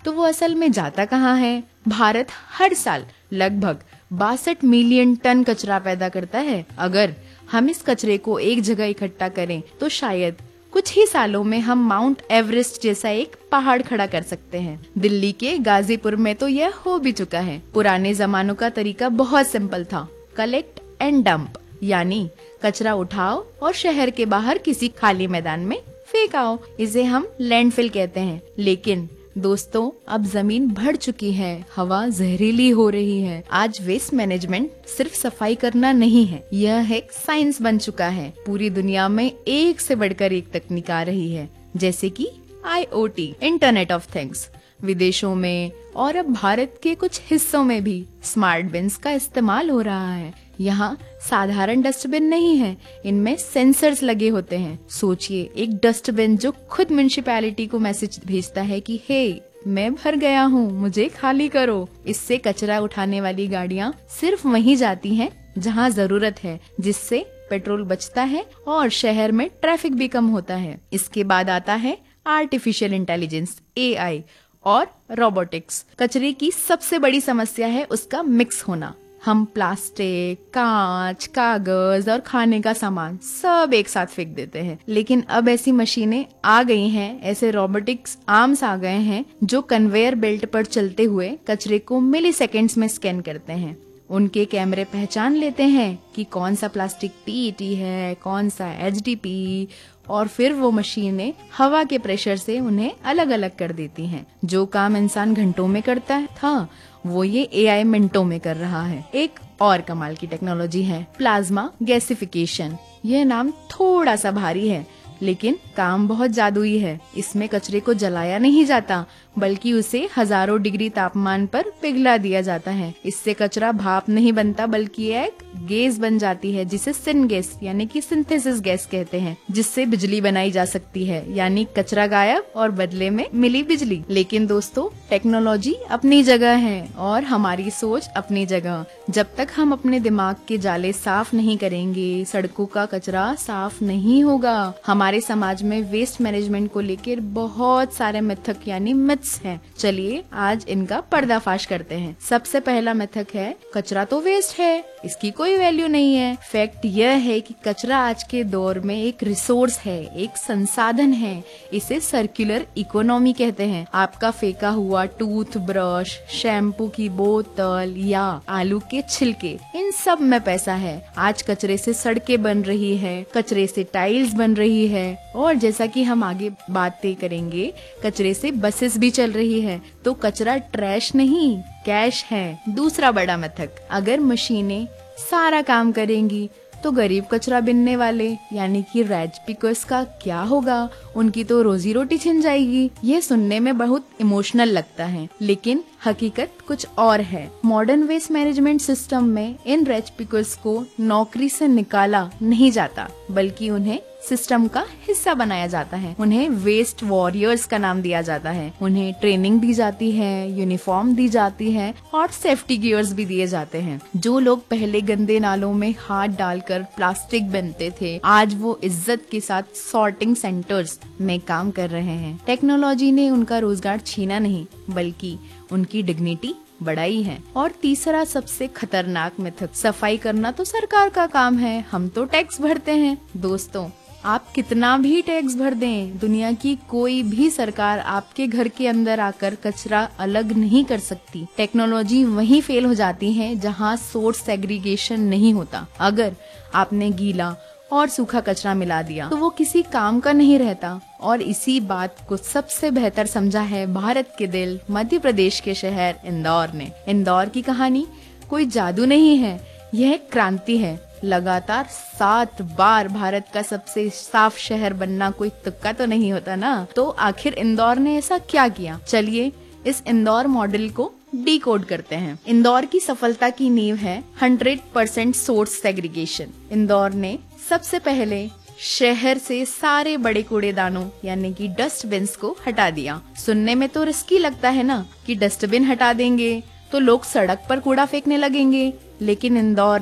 तो वो असल में जाता कहाँ है? भारत हर साल लगभग 62 मिलियन टन कचरा पैदा करता है। अगर हम इस कचरे को एक जगह इकट्ठा करें तो शायद कुछ ही सालों में हम माउंट एवरेस्ट जैसा एक पहाड़ खड़ा कर सकते हैं। दिल्ली के गाजीपुर में तो यह हो भी चुका है। पुराने जमानों का तरीका बहुत सिंपल था, कलेक्ट एंड डंप, यानी कचरा उठाओ और शहर के बाहर किसी खाली मैदान में फेंक आओ। इसे हम लैंडफिल कहते हैं। लेकिन दोस्तों, अब जमीन बढ़ चुकी है, हवा जहरीली हो रही है। आज वेस्ट मैनेजमेंट सिर्फ सफाई करना नहीं है, यह एक साइंस बन चुका है। पूरी दुनिया में एक से बढ़कर एक तकनीक आ रही है, जैसे कि IoT, इंटरनेट ऑफ थिंग्स। विदेशों में और अब भारत के कुछ हिस्सों में भी स्मार्ट बिन्स का इस्तेमाल हो रहा है। यहाँ साधारण डस्टबिन नहीं है, इनमें सेंसर्स लगे होते हैं। सोचिए, एक डस्टबिन जो खुद म्युनिसिपैलिटी को मैसेज भेजता है कि हे, मैं भर गया हूँ, मुझे खाली करो। इससे कचरा उठाने वाली गाड़ियाँ सिर्फ वहीं जाती हैं जहाँ जरूरत है, जिससे पेट्रोल बचता है और शहर में ट्रैफिक भी कम होता है। इसके बाद आता है आर्टिफिशियल इंटेलिजेंस, AI और रोबोटिक्स। कचरे की सबसे बड़ी समस्या है उसका मिक्स होना। हम प्लास्टिक, कांच, कागज और खाने का सामान सब एक साथ फेंक देते हैं। लेकिन अब ऐसी मशीनें आ गई हैं, ऐसे रोबोटिक्स आर्म्स आ गए हैं जो कन्वेयर बेल्ट पर चलते हुए कचरे को मिली सेकेंड्स में स्कैन करते हैं। उनके कैमरे पहचान लेते हैं कि कौन सा प्लास्टिक PET है, कौन सा HDPE, और फिर वो मशीनें हवा के प्रेशर से उन्हें अलग अलग कर देती हैं। जो काम इंसान घंटों में करता था, वो ये AI मिनटों में कर रहा है। एक और कमाल की टेक्नोलॉजी है प्लाज्मा गैसिफिकेशन। यह नाम थोड़ा सा भारी है, लेकिन काम बहुत जादुई है। इसमें कचरे को जलाया नहीं जाता, बल्कि उसे हजारों डिग्री तापमान पर पिघला दिया जाता है। इससे कचरा भाप नहीं बनता, बल्कि एक गैस बन जाती है, जिसे सिन गैस यानी कि सिंथेसिस गैस कहते हैं, जिससे बिजली बनाई जा सकती है। यानी कचरा गायब और बदले में मिली बिजली। लेकिन दोस्तों, टेक्नोलॉजी अपनी जगह है और हमारी सोच अपनी जगह। जब तक हम अपने दिमाग के जाले साफ नहीं करेंगे, सड़कों का कचरा साफ नहीं होगा। हमारे समाज में वेस्ट मैनेजमेंट को लेकर बहुत सारे मिथक यानी मिथ्स हैं। चलिए आज इनका पर्दाफाश करते हैं। सबसे पहला मिथक है, कचरा तो वेस्ट है, इसकी कोई वैल्यू नहीं है। फैक्ट यह है कि कचरा आज के दौर में एक रिसोर्स है, एक संसाधन है। इसे सर्कुलर इकोनॉमी कहते हैं। आपका फेंका हुआ टूथब्रश, शैम्पू की बोतल या आलू के छिलके, इन सब में पैसा है। आज कचरे से सड़कें बन रही है, कचरे से टाइल्स बन रही है, और जैसा कि हम आगे बातें करेंगे, कचरे से बसेस भी चल रही है। तो कचरा ट्रैश नहीं, कैश है। दूसरा बड़ा मिथक, अगर मशीनें सारा काम करेंगी तो गरीब कचरा बिनने वाले यानी कि रेज पिकर्स का क्या होगा? उनकी तो रोजी रोटी छिन जाएगी। ये सुनने में बहुत इमोशनल लगता है, लेकिन हकीकत कुछ और है। मॉडर्न वेस्ट मैनेजमेंट सिस्टम में इन रेज पिकर्स को नौकरी से निकाला नहीं जाता, बल्कि उन्हें सिस्टम का हिस्सा बनाया जाता है। उन्हें वेस्ट वॉरियर्स का नाम दिया जाता है। उन्हें ट्रेनिंग दी जाती है, यूनिफॉर्म दी जाती है और सेफ्टी गियर्स भी दिए जाते हैं। जो लोग पहले गंदे नालों में हाथ डालकर प्लास्टिक बनते थे, आज वो इज्जत के साथ सॉर्टिंग सेंटर्स में काम कर रहे हैं। टेक्नोलॉजी ने उनका रोजगार छीना नहीं, बल्कि उनकी डिग्निटी बढ़ाई है। और तीसरा सबसे खतरनाक मिथक, सफाई करना तो सरकार का काम है, हम तो टैक्स भरते हैं। दोस्तों, आप कितना भी टैक्स भर दें, दुनिया की कोई भी सरकार आपके घर के अंदर आकर कचरा अलग नहीं कर सकती। टेक्नोलॉजी वहीं फेल हो जाती है जहां सोर्स सेग्रीगेशन नहीं होता। अगर आपने गीला और सूखा कचरा मिला दिया तो वो किसी काम का नहीं रहता। और इसी बात को सबसे बेहतर समझा है भारत के दिल, मध्य प्रदेश के शहर इंदौर ने। इंदौर की कहानी कोई जादू नहीं है, यह एक क्रांति है। लगातार 7 बार भारत का सबसे साफ शहर बनना कोई तुक्का तो नहीं होता ना। तो आखिर इंदौर ने ऐसा क्या किया? चलिए इस इंदौर मॉडल को डिकोड करते हैं। इंदौर की सफलता की नींव है 100% सोर्स सेग्रीगेशन। इंदौर ने सबसे पहले शहर से सारे बड़े कूड़ेदानों यानी कि डस्टबिन्स को हटा दिया। सुनने में तो रिस्की लगता है ना कि डस्टबिन हटा देंगे तो लोग सड़क पर कूड़ा फेंकने लगेंगे, लेकिन इंदौर ने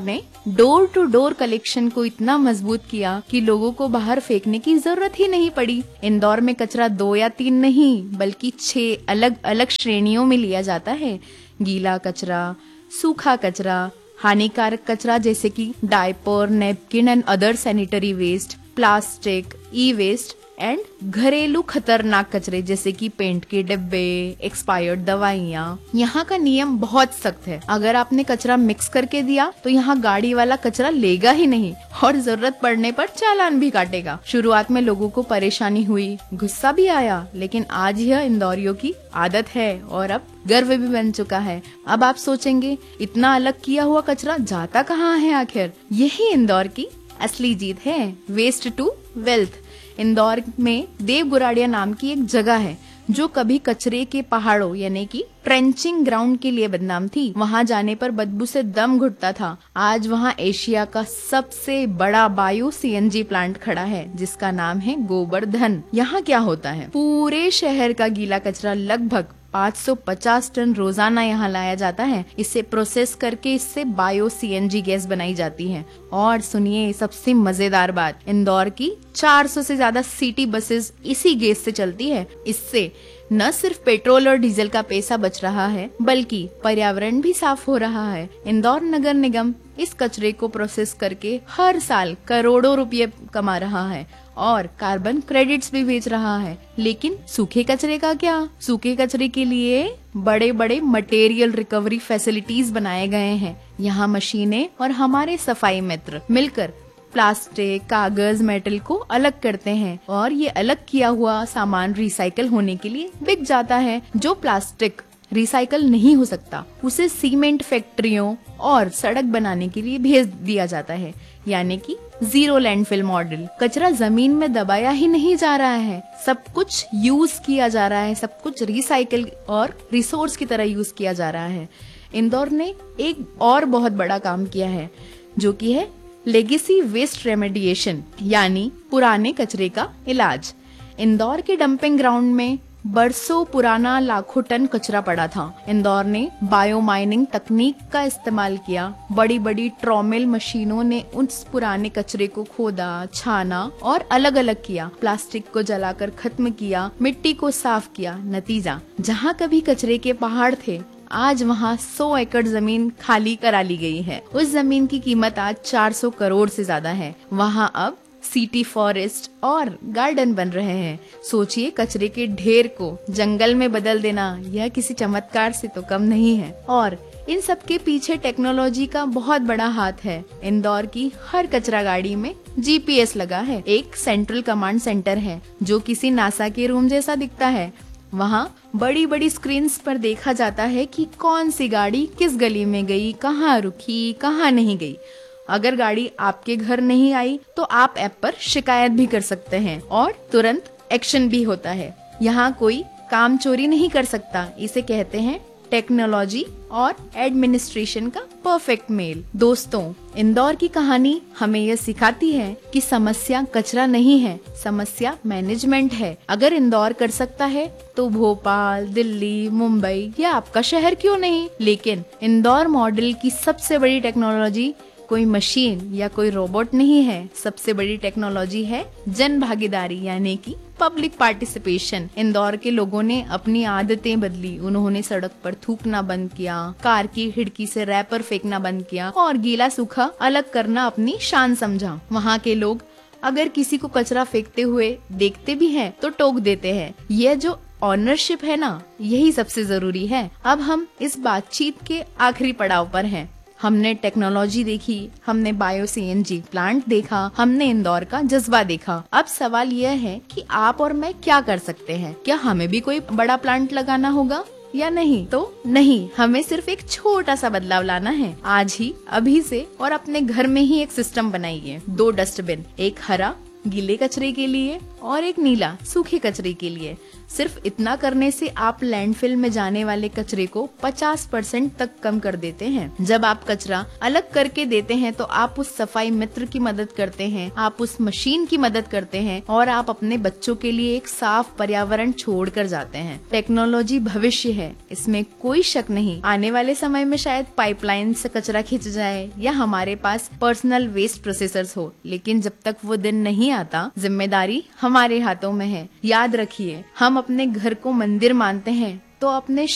डोर टू डोर कलेक्शन को इतना मजबूत किया कि लोगों को बाहर फेंकने की जरूरत ही नहीं पड़ी। इंदौर में कचरा 2 या 3 नहीं बल्कि 6 अलग अलग श्रेणियों में लिया जाता है। गीला कचरा, सूखा कचरा, हानिकारक कचरा जैसे कि diaper, napkin and other sanitary waste, plastic, E waste and घरेलू खतरनाक कचरे जैसे कि पेंट के डिब्बे, एक्सपायर्ड दवाइयाँ। यहाँ का नियम बहुत सख्त है। अगर आपने कचरा मिक्स करके दिया तो यहाँ गाड़ी वाला कचरा लेगा ही नहीं और जरूरत पड़ने पर चालान भी काटेगा। शुरुआत में लोगों को परेशानी हुई, गुस्सा भी आया, लेकिन आज यह इंदौरियों की आदत है और अब गर्व भी बन चुका है। अब आप सोचेंगे इतना अलग किया हुआ कचरा जाता कहाँ है आखिर? यही इंदौर की असली जीत है, वेस्ट टू वेल्थ। इंदौर में देव गुराड़िया नाम की एक जगह है जो कभी कचरे के पहाड़ों यानी कि ट्रेंचिंग ग्राउंड के लिए बदनाम थी। वहां जाने पर बदबू से दम घुटता था। आज वहां एशिया का सबसे बड़ा बायो सीएनजी प्लांट खड़ा है जिसका नाम है गोवर्धन। यहाँ क्या होता है, पूरे शहर का गीला कचरा लगभग 550 टन रोजाना यहाँ लाया जाता है। इसे प्रोसेस करके इससे बायो सीएनजी गैस बनाई जाती है। और सुनिए सबसे मजेदार बात, इंदौर की 400 से ज्यादा सिटी बसेस इसी गैस से चलती है। इससे न सिर्फ पेट्रोल और डीजल का पैसा बच रहा है बल्कि पर्यावरण भी साफ हो रहा है। इंदौर नगर निगम इस कचरे को प्रोसेस करके हर साल करोड़ों रुपए कमा रहा है और कार्बन क्रेडिट्स भी बेच रहा है। लेकिन सूखे कचरे का क्या? सूखे कचरे के लिए बड़े बड़े मटेरियल रिकवरी फैसिलिटीज बनाए गए हैं। यहाँ मशीनें और हमारे सफाई मित्र मिलकर प्लास्टिक, कागज, मेटल को अलग करते हैं और ये अलग किया हुआ सामान रिसाइकल होने के लिए बिक जाता है। जो प्लास्टिक रिसाइकल नहीं हो सकता उसे सीमेंट फैक्ट्रियों और सड़क बनाने के लिए भेज दिया जाता है, यानी कि जीरो लैंडफिल मॉडल। कचरा जमीन में दबाया ही नहीं जा रहा है, सब कुछ यूज किया जा रहा है, सब कुछ रिसाइकल और रिसोर्स की तरह यूज किया जा रहा है। इंदौर ने एक और बहुत बड़ा काम किया है जो कि है लेगेसी वेस्ट रेमेडिएशन, यानी पुराने कचरे का इलाज। इंदौर के डंपिंग ग्राउंड में बरसों पुराना लाखों टन कचरा पड़ा था। इंदौर ने बायो माइनिंग तकनीक का इस्तेमाल किया। बड़ी बड़ी ट्रॉमेल मशीनों ने उस पुराने कचरे को खोदा, छाना और अलग अलग किया। प्लास्टिक को जलाकर खत्म किया, मिट्टी को साफ किया। नतीजा, जहाँ कभी कचरे के पहाड़ थे आज वहाँ 100 एकड़ जमीन खाली करा ली गई है। उस जमीन की कीमत आज 400 करोड़ से ज्यादा है। वहाँ अब सिटी फॉरेस्ट और गार्डन बन रहे हैं। सोचिए, कचरे के ढेर को जंगल में बदल देना यह किसी चमत्कार से तो कम नहीं है। और इन सब के पीछे टेक्नोलॉजी का बहुत बड़ा हाथ है। इंदौर की हर कचरा गाड़ी में जीपीएस लगा है। एक सेंट्रल कमांड सेंटर है जो किसी नासा के रूम जैसा दिखता है। वहाँ बड़ी बड़ी स्क्रीन्स पर देखा जाता है कि कौन सी गाड़ी किस गली में गई, कहाँ रुकी, कहाँ नहीं गई। अगर गाड़ी आपके घर नहीं आई तो आप ऐप पर शिकायत भी कर सकते हैं और तुरंत एक्शन भी होता है। यहाँ कोई काम चोरी नहीं कर सकता। इसे कहते हैं टेक्नोलॉजी और एडमिनिस्ट्रेशन का परफेक्ट मेल। दोस्तों, इंदौर की कहानी हमें यह सिखाती है कि समस्या कचरा नहीं है, समस्या मैनेजमेंट है। अगर इंदौर कर सकता है तो भोपाल, दिल्ली, मुंबई या आपका शहर क्यों नहीं। लेकिन इंदौर मॉडल की सबसे बड़ी टेक्नोलॉजी कोई मशीन या कोई रोबोट नहीं है। सबसे बड़ी टेक्नोलॉजी है जन भागीदारी, यानी कि पब्लिक पार्टिसिपेशन। इंदौर के लोगों ने अपनी आदतें बदली। उन्होंने सड़क पर थूकना बंद किया, कार की खिड़की से रैपर फेंकना बंद किया और गीला सूखा अलग करना अपनी शान समझा। वहाँ के लोग अगर किसी को कचरा फेंकते हुए देखते भी हैं तो टोक देते हैं। यह जो ऑनरशिप है ना, यही सबसे जरूरी है। अब हम इस बातचीत के आखिरी पड़ाव पर हैं। हमने टेक्नोलॉजी देखी, हमने बायो सीएनजी प्लांट देखा, हमने इंदौर का जज्बा देखा। अब सवाल यह है कि आप और मैं क्या कर सकते हैं? क्या हमें भी कोई बड़ा प्लांट लगाना होगा या नहीं? तो नहीं, हमें सिर्फ एक छोटा सा बदलाव लाना है आज ही, अभी से। और अपने घर में ही एक सिस्टम बनाइए। 2 डस्टबिन, एक हरा गीले कचरे के लिए और एक नीला सूखे कचरे के लिए। सिर्फ इतना करने से आप लैंडफिल में जाने वाले कचरे को 50% तक कम कर देते हैं। जब आप कचरा अलग करके देते हैं तो आप उस सफाई मित्र की मदद करते हैं, आप उस मशीन की मदद करते हैं और आप अपने बच्चों के लिए एक साफ पर्यावरण छोड़ कर जाते हैं। टेक्नोलॉजी भविष्य है, इसमें कोई शक नहीं। आने वाले समय में शायद पाइपलाइन से कचरा खींच जाए या हमारे पास पर्सनल वेस्ट प्रोसेसर्स हो, लेकिन जब तक वो दिन नहीं आता, जिम्मेदारी हमारे हाथों में है। याद रखिए, हम अपने घर को मंदिर मानते हैं तो अपने